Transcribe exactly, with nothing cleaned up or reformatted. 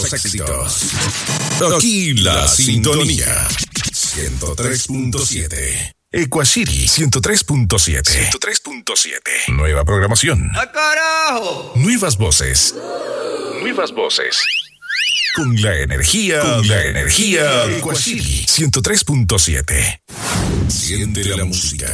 los éxitos. Aquí la sintonía. ciento tres punto siete. Equacity ciento tres punto siete. ciento tres punto siete. Nueva programación. ¡Ah, carajo! Nuevas voces. Nuevas voces. Con la energía, con la energía de Equacity ciento tres punto siete. Siente la música.